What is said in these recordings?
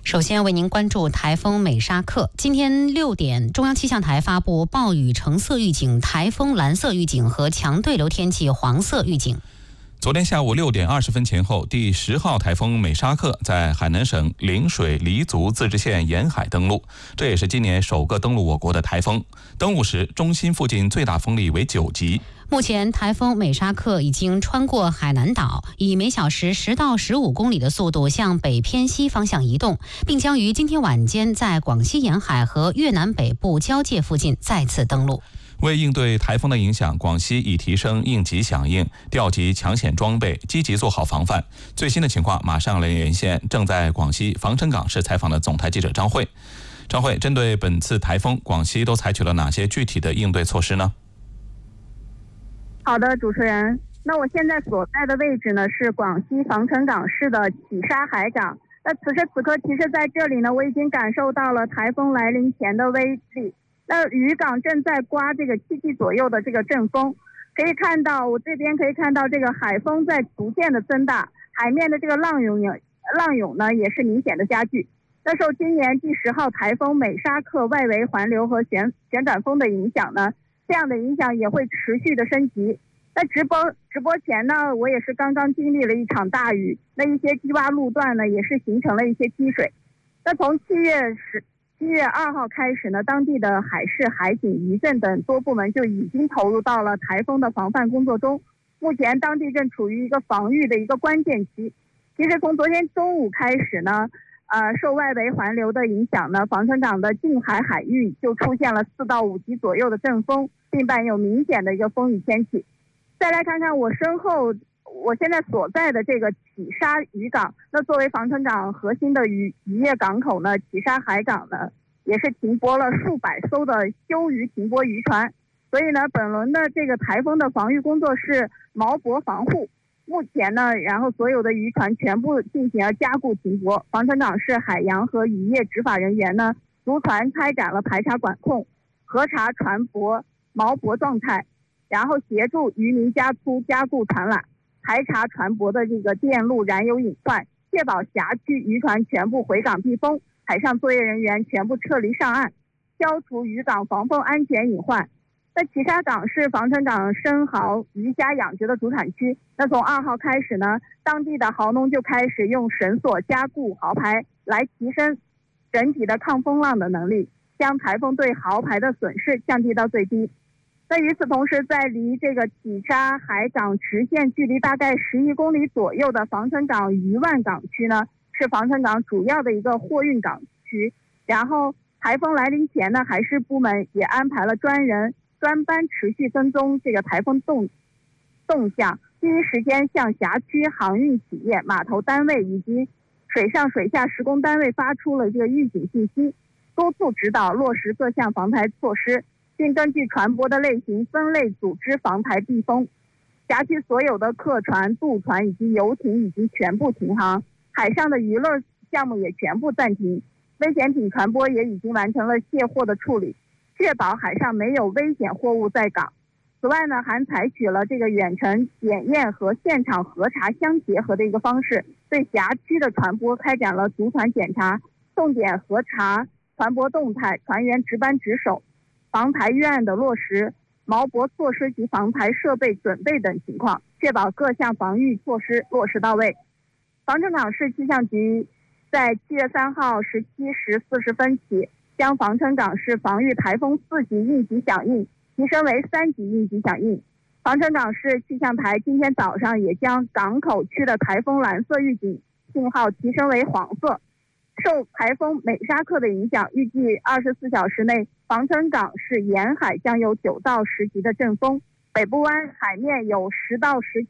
首先为您关注台风美沙克。今天6点，中央气象台发布暴雨橙色预警、台风蓝色预警和强对流天气黄色预警。 昨天下午6点20分前后，第10号台风美沙克在海南省陵水黎族自治县沿海登陆，这也是今年首个登陆我国的台风。登陆时，中心附近最大风力为9级。 目前，台风美沙克已经穿过海南岛，以每小时10到15公里的速度向北偏西方向移动，并将于今天晚间在广西沿海和越南北部交界附近再次登陆。 为应对台风的影响，广西已提升应急响应，调集抢险装备，积极做好防范。最新的情况马上连线正在广西防城港市采访的总台记者张慧。张慧，针对本次台风，广西都采取了哪些具体的应对措施呢？ 好的，主持人。那我现在所在的位置呢是广西防城港市的企沙海港。那此时此刻，其实在这里呢，我已经感受到了台风来临前的威力。那渔港正在刮这个7级左右的这个阵风，可以看到我这边可以看到这个海风在逐渐的增大，海面的这个浪涌呢也是明显的加剧。那受今年第10号台风美沙克外围环流和旋转风的影响呢，这样的影响也会持续的升级。在直播前呢，我也是刚刚经历了一场大雨，那一些低洼路段呢也是形成了一些积水。那从7月2号开始呢，当地的海事、海警、渔政等多部门就已经投入到了台风的防范工作中。目前当地正处于一个防御的一个关键期。其实从昨天中午开始呢，受外围环流的影响呢，防城港的近海海域就出现了4到5级左右的阵风，并伴有明显的一个风雨天气。再来看看我身后，我现在所在的这个企沙渔港，那作为防城港核心的渔业港口呢，企沙海港呢也是停泊了数百艘的休渔停泊渔船，所以呢，本轮的这个台风的防御工作是锚泊防护。目前呢，然后所有的渔船全部进行了加固停泊，防城港市海洋和渔业执法人员呢，逐船开展了排查管控、核查船舶锚泊状态，然后协助渔民加粗加固船缆，排查船舶的这个电路燃油隐患，确保辖区渔船全部回港避风，海上作业人员全部撤离上岸，消除渔港防风安全隐患。那企沙港是防城港生蚝、鱼虾养殖的主产区。那从2号开始呢，当地的蚝农就开始用绳索加固蚝排，来提升整体的抗风浪的能力，将台风对蚝排的损失降低到最低。那与此同时，在离这个企沙海港直线距离大概11公里左右的防城港渔万港区呢，是防城港主要的一个货运港区。然后台风来临前呢，海事部门也安排了专班持续跟踪这个台风动向，第一时间向辖区航运企业、码头单位以及水上水下施工单位发出了这个预警信息，督促指导落实各项防台措施，并根据船舶的类型分类组织防台避风。辖区所有的客船、渡船以及游艇已经全部停航，海上的娱乐项目也全部暂停，危险品船舶也已经完成了卸货的处理，确保海上没有危险货物在港。此外呢，还采取了这个远程检验和现场核查相结合的一个方式，对辖区的船舶开展了逐船检查，重点核查船舶动态、船员值班值守、防台预案的落实、锚泊措施及防台设备准备等情况，确保各项防御措施落实到位。防城港市气象局在7月3号17时40分起，将防城港市防御台风4级应急响应提升为3级应急响应。防城港市气象台今天早上也将港口区的台风蓝色预警信号提升为黄色。受台风美沙克的影响，预计24小时内，防城港市沿海将有9到10级的阵风，北部湾海面有10到10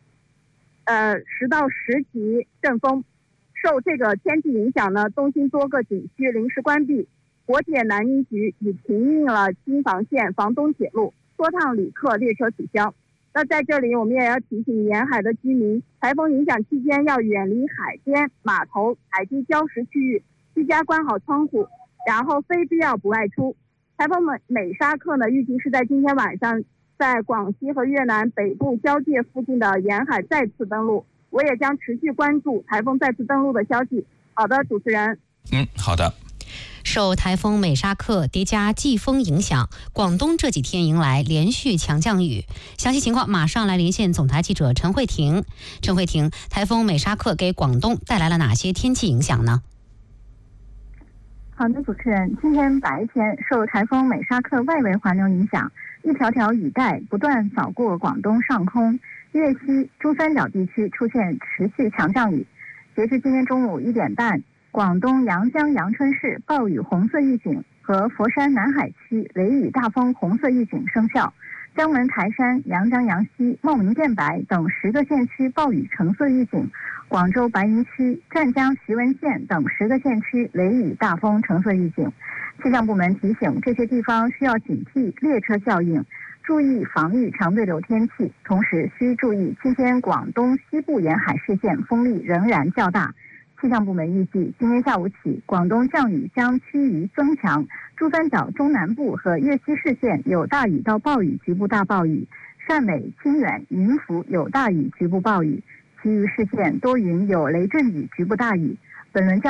级阵风。受这个天气影响呢，东兴多个景区临时关闭，国铁南宁局已停运了京房线房东铁路，多趟旅客列车取消。那在这里我们也要提醒沿海的居民，台风影响期间要远离海边、码头、海地礁石区域，居家关好窗户，然后非必要不外出。台风美沙克呢，预计是在今天晚上在广西和越南北部交界附近的沿海再次登陆，我也将持续关注台风再次登陆的消息。好的，主持人。 好的。 受台风美沙克叠加季风影响，广东这几天迎来连续强降雨。详细情况马上来连线总台记者陈慧婷。陈慧婷，台风美沙克给广东带来了哪些天气影响呢？ 好的，主持人，今天白天受台风美沙克外围环流影响，一条条雨带不断扫过广东上空，粤西、珠三角地区出现持续强降雨。截至今天中午1点半，广东阳江阳春市暴雨红色预警和佛山南海区雷雨大风红色预警生效，江门台山、阳江阳西、茂名建白等10个县区暴雨橙色预警，广州白云区、湛江徐闻县等10个县区雷雨大风橙色预警。气象部门提醒这些地方需要警惕列车效应，注意防御长对流天气，同时需注意今天广东西部沿海市县风力仍然较大。气象部门预计，今天下午起，广东降雨将趋于增强，珠三角中南部和粤西市县有大雨到暴雨局部大暴雨，汕尾、清远、云浮有大雨局部暴雨，其余市县多云有雷阵雨局部大雨。本轮降